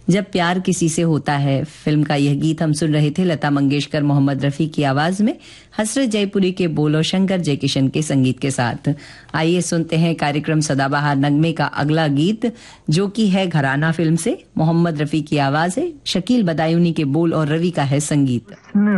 जब प्यार किसी से होता है फिल्म का यह गीत हम सुन रहे थे लता मंगेशकर मोहम्मद रफी की आवाज में, हसरत जयपुरी के बोल और शंकर जयकिशन के संगीत के साथ। आइए सुनते हैं कार्यक्रम सदाबहार नगमे का अगला गीत, जो कि है घराना फिल्म से। मोहम्मद रफी की आवाज है, शकील बदायूनी के बोल और रवि का है संगीत।